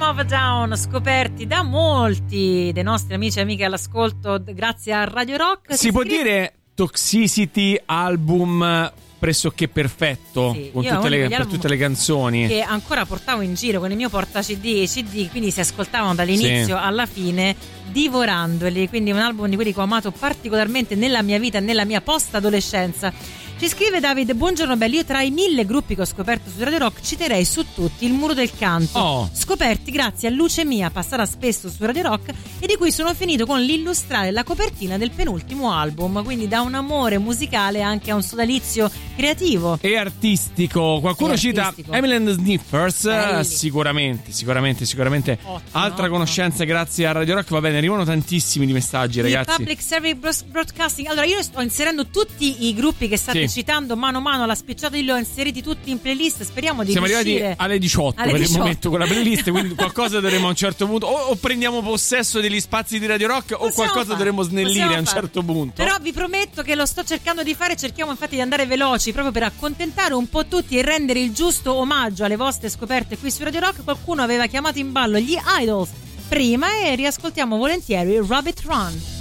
System of a Down, scoperti da molti dei nostri amici e amiche all'ascolto grazie a Radio Rock. Si può dire Toxicity album pressoché perfetto, sì, con per tutte le canzoni che ancora portavo in giro con il mio porta CD, quindi si ascoltavano dall'inizio alla fine, divorandoli. Quindi un album di quelli che ho amato particolarmente nella mia vita, nella mia post-adolescenza. Ci scrive Davide: buongiorno belli, io tra i 1000 gruppi che ho scoperto su Radio Rock citerei su tutti il Muro del Canto, scoperti grazie a Luce Mia, passata spesso su Radio Rock, e di cui sono finito con l'illustrare la copertina del penultimo album, quindi da un amore musicale anche a un sodalizio creativo e artistico. Qualcuno cita Emily and the Sniffers, sicuramente ottimo, altra conoscenza grazie a Radio Rock. Va bene, arrivano tantissimi di messaggi, ragazzi. Public Service Broadcasting. Allora io sto inserendo tutti i gruppi che state citando mano a mano alla spicciata, li ho inseriti tutti in playlist, speriamo di riuscire. Siamo arrivati alle 18 per il momento con la playlist, quindi qualcosa dovremo a un certo punto o prendiamo possesso degli spazi di Radio Rock o qualcosa dovremo snellire a un certo punto. Però vi prometto che lo sto cercando di fare, cerchiamo infatti di andare veloci proprio per accontentare un po' tutti e rendere il giusto omaggio alle vostre scoperte qui su Radio Rock. Qualcuno aveva chiamato in ballo gli Idols prima e riascoltiamo volentieri Rabbit Run.